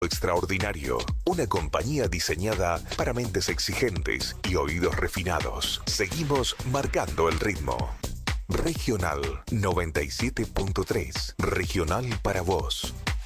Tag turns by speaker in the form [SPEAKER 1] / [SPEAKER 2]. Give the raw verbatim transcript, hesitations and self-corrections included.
[SPEAKER 1] extraordinario. Una compañía diseñada para mentes exigentes y oídos refinados. Seguimos marcando el ritmo. Regional noventa y siete punto tres. Regional para vos.